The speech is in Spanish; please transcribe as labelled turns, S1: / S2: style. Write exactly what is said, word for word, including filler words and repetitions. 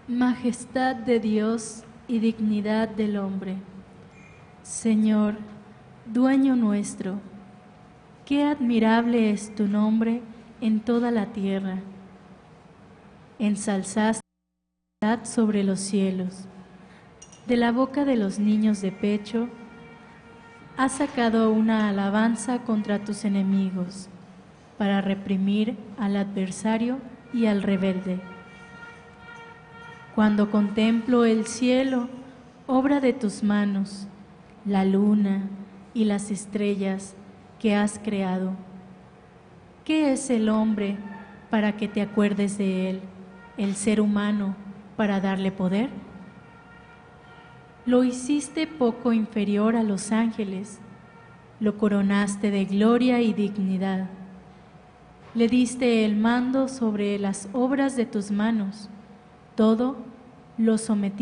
S1: Majestad de Dios y dignidad del hombre. Señor, dueño nuestro, qué admirable es tu nombre en toda la tierra. Ensalzaste tu majestad sobre los cielos. De la boca de los niños de pecho has sacado una alabanza contra tus enemigos, para reprimir al adversario y al rebelde. Cuando contemplo el cielo, obra de tus manos, la luna y las estrellas que has creado, ¿qué es el hombre para que te acuerdes de él, el ser humano para darle poder? Lo hiciste poco inferior a los ángeles, lo coronaste de gloria y dignidad. Le diste el mando sobre las obras de tus manos, todo lo sometiste